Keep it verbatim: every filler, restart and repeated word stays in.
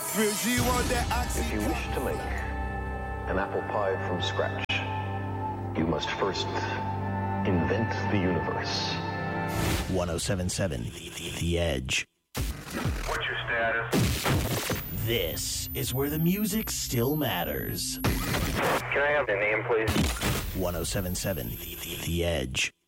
If you wish to make an apple pie from scratch, you must first invent the universe. one oh seven point seven The Edge. What's your status? This is where the music still matters. Can I have the name, please? one oh seven point seven The Edge.